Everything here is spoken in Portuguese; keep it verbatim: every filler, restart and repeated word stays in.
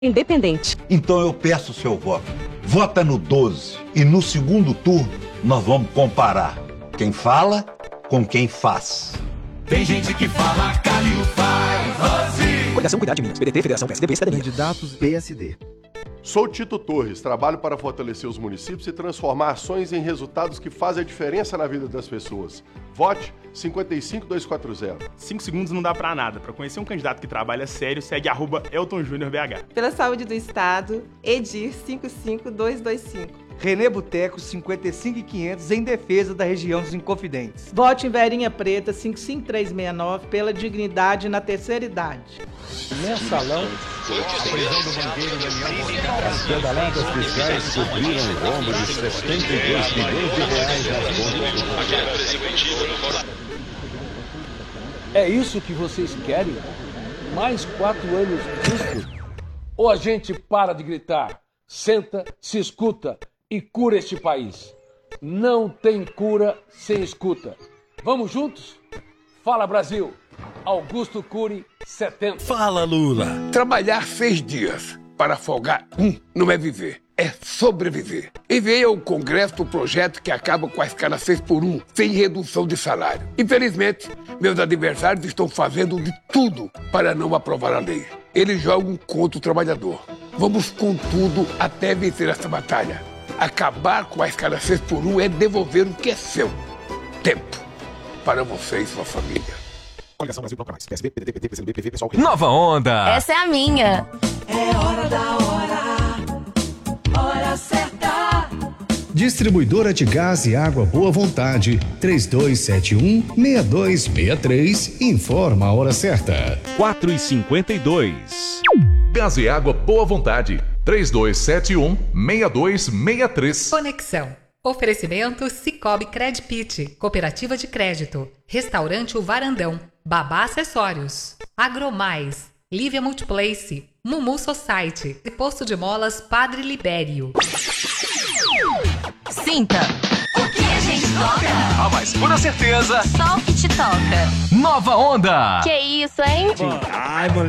Independente. Então eu peço o seu voto. Vota no doze e no segundo turno nós vamos comparar quem fala com quem faz. Tem gente que fala, Calil faz, doze. Coligação Cuidar de Minas, P D T, Federação P S D B, Cidadania. Candidatos P S D. Sou Tito Torres, trabalho para fortalecer os municípios e transformar ações em resultados que fazem a diferença na vida das pessoas. Vote cinco cinco dois quatro zero. Cinco segundos não dá pra nada. Pra conhecer um candidato que trabalha sério, segue arroba Elton Júnior B H. Pela saúde do Estado, Edir cinco cinco dois dois cinco. Renê Boteco, cinquenta e cinco mil e quinhentos, em defesa da região dos Inconfidentes. Vote em Verinha Preta, cinco cinco três seis nove, pela dignidade na terceira idade. Mensalão, a prisão do banqueiro Daniel. As pedaladas fiscais cobriram o rombo de setenta e dois bilhões de reais nas contas. É isso que vocês querem? Mais quatro anos disso? Ou a gente para de gritar, senta, se escuta e cura este país? Não tem cura sem escuta. Vamos juntos? Fala, Brasil! Augusto Cury, setenta. Fala, Lula! Trabalhar seis dias para folgar um não é viver, é sobreviver. Enviei ao Congresso o projeto que acaba com a escala seis por um, sem redução de salário. Infelizmente, meus adversários estão fazendo de tudo para não aprovar a lei. Eles jogam contra o trabalhador. Vamos com tudo até vencer essa batalha. Acabar com a escala seis por um é devolver o que é seu. Tempo. Para você e sua família. Coligação Brasil Bloco Mais. P S D, P D T, P T, P C D B, P V, Pessoal. Nova Onda. Essa é a minha. É hora da hora. Hora certa. Distribuidora de gás e água Boa Vontade, três dois sete um, seis dois seis três, informa a hora certa. quatro e cinquenta e dois. Gás e água Boa Vontade, três dois sete um, seis dois seis três. Conexão. Oferecimento Cicobi Credpit, Cooperativa de Crédito, Restaurante O Varandão, Babá Acessórios, Agromais, Lívia Multiplace, Mumu Society e Posto de Molas Padre Libério. Sinta. O que a gente toca? A mais pura certeza. Só o que te toca. Nova Onda. Que isso, hein? Ai,